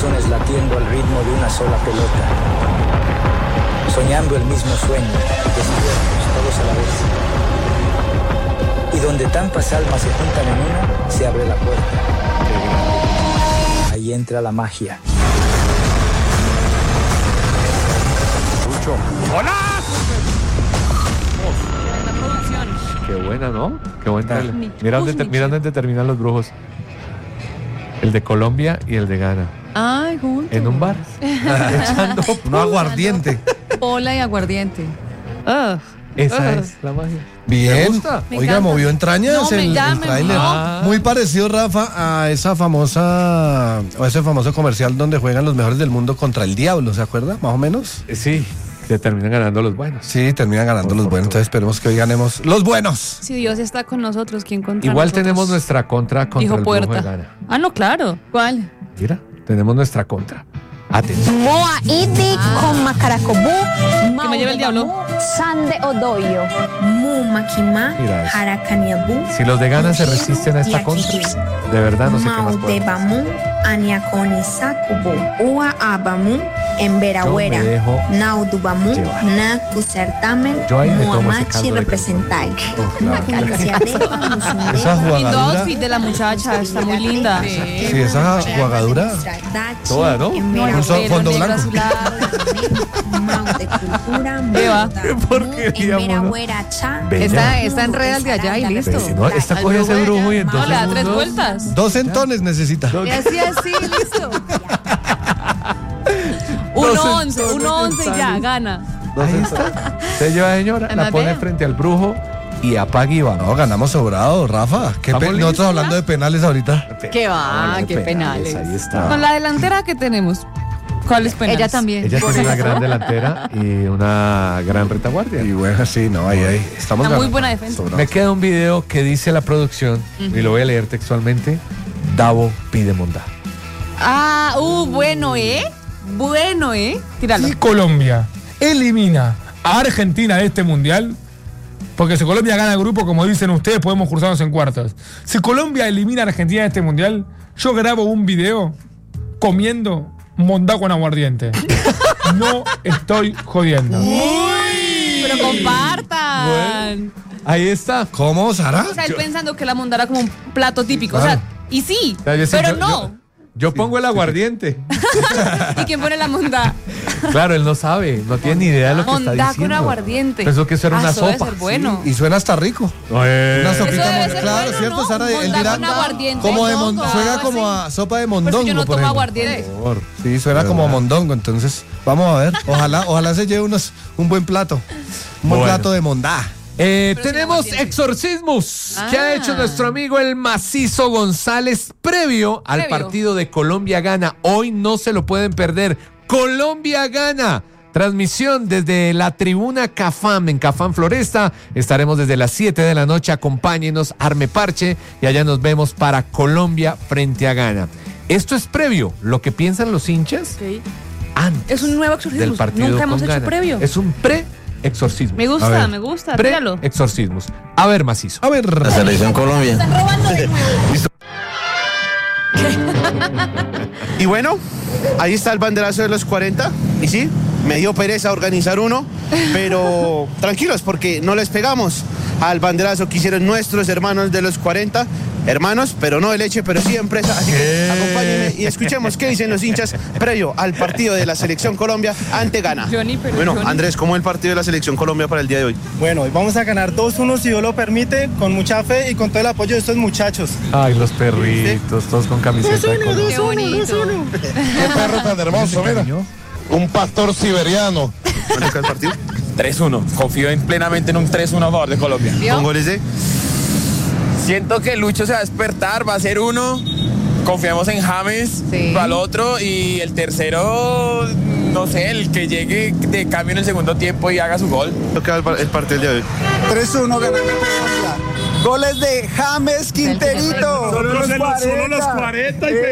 corazones latiendo al ritmo de una sola pelota, soñando el mismo sueño, despiertos todos a la vez. Y donde tantas almas se juntan en una, se abre la puerta. Ahí entra la magia. ¡Hola! Qué buena, ¿no? Qué buen trailer. Mira dónde terminan los brujos. El de Colombia y el de Ghana. Ay, juntos. En un bar. Echando No aguardiente. Pola y aguardiente. Esa es la magia. Bien. Me Oiga, encanta. movió entrañas No, el tráiler. Muy parecido, Rafa, a ese famoso comercial donde juegan los mejores del mundo contra el diablo, ¿se acuerda? Más o menos. Sí, se terminan ganando los buenos. Sí, terminan ganando los buenos. Entonces esperemos que hoy ganemos los buenos. Si Dios está con nosotros, ¿quién contra Igual nosotros? tenemos nuestra contra Dijo el brujo de Puerta. Ghana. Ah, no, claro. ¿Cuál? Mira, tenemos nuestra contra. Atención. Moa idi con Macaracobu, Que me lleve el diablo. Sande Odoyo, Mu Makima, Mira eso. Harakaniabu, Si los de Ghana se resisten a esta contra, de verdad no sé qué más podemos hacer. Maudebamu, Aniakonisakubu, Ua Abamu, Emberawera, Yo me dejo Naudubamu, llevar. Nakusertamen, Yo ahí me tomo ese caldo Muamachi de representai. claro. Esa Lindo jugadura. outfit de la muchacha, está muy linda. Sí, esa jugadura. Toda, ¿no? Un fondo blanco. Eva. Qué porquería, mona. Bella. Está en real de allá y listo. Pero si no, esta coge ese brujo y No, entonces. le da 3 vueltas. 2 centones necesita. Y así, listo. 1-11 y ya, gana. Ahí está. Se lleva señora, la Además, pone vea. frente al brujo y apaga y va. No, ganamos sobrado, Rafa. ¿Estamos listos? Nosotros hablando de penales ahorita. ¿Qué va? ¿Qué penales? Ahí está. Con la delantera que tenemos, ¿cuáles penales? Ella también. Ella tiene una gran delantera y una gran retaguardia. Y bueno, sí, no, ahí. Estamos Una muy ganando. buena defensa. Sobrado. Me queda un video que dice la producción, y lo voy a leer textualmente. Davo pide mondá. Bueno, Tíralo. Si Colombia elimina a Argentina de este mundial, porque si Colombia gana el grupo, como dicen ustedes, podemos cruzarnos en cuartos. Si Colombia elimina a Argentina de este mundial, yo grabo un video comiendo mondá con aguardiente. No estoy jodiendo. Pero compartan. Ahí está. ¿Cómo, Sara? O sea, él pensando que la mondá era como un plato típico. O sea, y sí, pero no. Yo pongo el aguardiente. ¿Y quién pone la mondá? Claro, él no sabe, no tiene ni idea de lo que está Mondá diciendo. con aguardiente. Pensó que eso era una Eso debe sopa. ser bueno. Y suena hasta rico. Una Eso sopita debe ser claro, bueno, ¿cierto, ¿no? Sara? Él Mondá dirá con aguardiente. como de Mondongo, juega algo como así. a sopa de Pero mondongo, si yo no por tomo ejemplo. aguardiente. Sí, suena como mondongo, entonces vamos a ver. Ojalá se lleve un buen plato. Un buen Bueno. plato de mondá. Tenemos exorcismos que ha hecho nuestro amigo el Macizo González previo al partido de Colombia-Ghana. Hoy no se lo pueden perder. Colombia-Ghana. Transmisión desde la tribuna Cafam en Cafam Floresta. Estaremos desde las 7 de la noche. Acompáñenos, arme parche y allá nos vemos para Colombia frente a Ghana. Esto es previo. Lo que piensan los hinchas antes Es un nuevo exorcismo. del partido Nunca hemos con hecho Ghana. previo. Es un pre-exorcismo. Me gusta, tíralo. Pre-exorcismos. A ver, Macizo. A ver. La selección Colombia. Y bueno, ahí está el banderazo de los 40. Y sí, me dio pereza organizar uno, pero tranquilos porque no les pegamos al banderazo que hicieron nuestros hermanos de los 40. Hermanos, pero no de leche, pero sí de empresa. Así que acompáñenme y escuchemos qué dicen los hinchas previo al partido de la Selección Colombia ante Ghana. Bueno, Andrés, ¿cómo es el partido de la Selección Colombia para el día de hoy? Bueno, hoy vamos a ganar 2-1 si Dios lo permite, con mucha fe y con todo el apoyo de estos muchachos. Ay, los perritos, todos con camiseta de color. Qué bonito. Qué perro tan hermoso, mira. Un pastor siberiano. ¿Cuánto queda el partido? 3-1. Confío plenamente en un 3-1 a favor de Colombia. ¿Con goles de? Siento que Lucho se va a despertar, va a ser uno. Confiamos en James para el otro y el tercero, no sé, el que llegue de cambio en el segundo tiempo y haga su gol. ¿Cuánto queda el partido del día de hoy? 3-1 ganando Colombia. Goles de James Quinterito. Solo los 40 y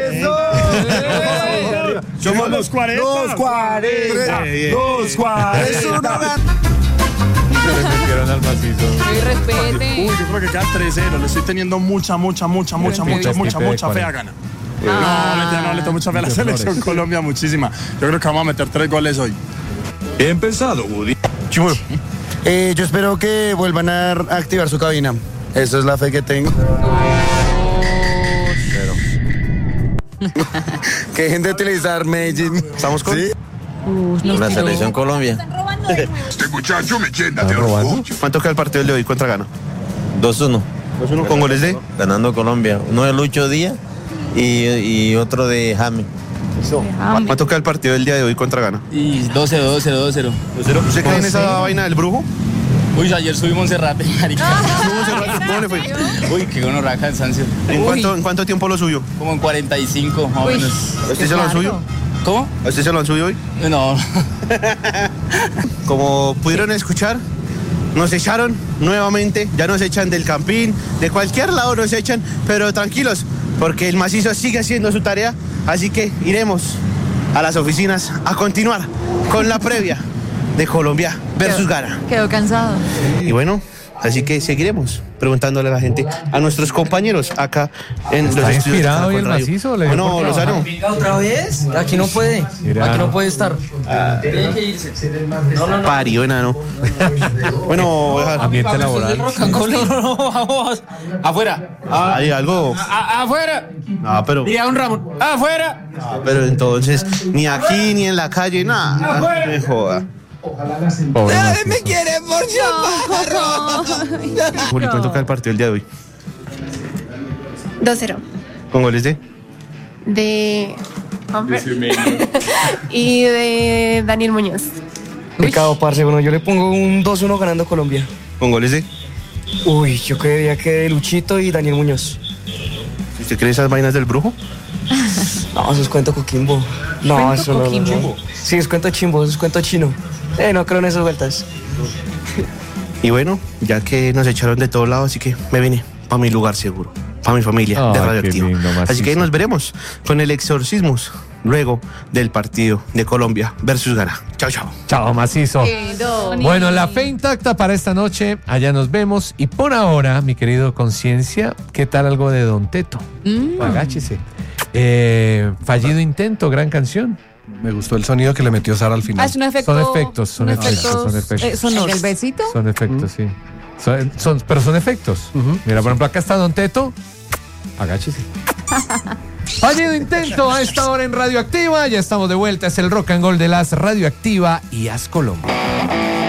Somos los 40. Los 40. Los 40. 3-1 ganando. Se metieron al Macizo. Y respete. Yo creo que queda 3-0. Le estoy teniendo mucha fe a Ghana. No, le tengo mucha fe a la selección Colombia, muchísima. Yo creo que vamos a meter 3 goles hoy. Bien pensado, Woody. Chimuro. Yo espero que vuelvan a activar su cabina. Esa es la fe que tengo. Que dejen de utilizar Medellín. ¿Estamos con? ¿Sí? La selección Colombia. Este muchacho me llena de orgullo. ¿Cuánto queda el partido de hoy? ¿Contra gana? 2-1. 2-1 con goles de. Ganando Colombia. Uno de Lucho Díaz y otro de James. ¿Cuánto queda el partido del día de hoy contra gana? Y 2-0. ¿Usted cree en esa vaina del brujo? Uy, ayer subí Monserrate, marica. ¿Cómo le fue? Uy, qué gonorrea cansancio. ¿En cuánto tiempo lo subió? Como en 45, más o menos. ¿Usted se lo han subido? ¿Cómo? ¿A usted se lo han subido hoy? No. Como pudieron escuchar, nos echaron nuevamente, ya nos echan del campín, de cualquier lado nos echan, pero tranquilos, porque el macizo sigue haciendo su tarea, así que iremos a las oficinas a continuar con la previa de Colombia versus Ghana. Quedó cansado. Y bueno, así que seguiremos preguntándole a la gente, a nuestros compañeros acá en los ¿Está estudios de inspirado hoy el Caracol Radio. macizo? Bueno, Lozano. ¿Otra vez? Aquí no puede. Aquí no puede estar. Tiene que irse. No. Parió, enano. Bueno, ambiente laboral. Vamos. Afuera. Hay algo. Afuera. No, pero. Diría un Ramón. Afuera. Pero entonces, ni aquí ni en la calle, nada. Me joda. ¡Nadie me quiere por chaparro! Juli, ¿cuánto queda el partido el día de hoy? 2-0. ¿Con goles de? Y de Daniel Muñoz. Pecado, parce. Bueno, yo le pongo un 2-1 ganando Colombia. ¿Con goles de? Uy, yo creería que de Luchito y Daniel Muñoz. ¿Usted cree esas vainas del brujo? No, eso es cuento coquimbo. No, eso no. Sí, es cuento chimbo, eso es cuento chino. No creo en esas vueltas. Y bueno, ya que nos echaron de todos lados, así que me vine para mi lugar seguro, para mi familia de Radioactivo. Así que nos veremos con el Exorcismos luego del partido de Colombia versus Ghana. Chao, chao. Chao, macizo. Bueno, la fe intacta para esta noche. Allá nos vemos. Y por ahora, mi querido Conciencia, ¿qué tal algo de Don Teto? Agáchese. Fallido intento, gran canción. Me gustó el sonido que le metió Sara al final. Es un efecto. Son efectos. ¿El besito? Son efectos, sí. Pero son efectos. Mira, por ejemplo, acá está Don Teto. Agáchese. Fallido intento a esta hora en Radioactiva. Ya estamos de vuelta. Es el Rock and Roll de las Radioactiva y Haz Colombia.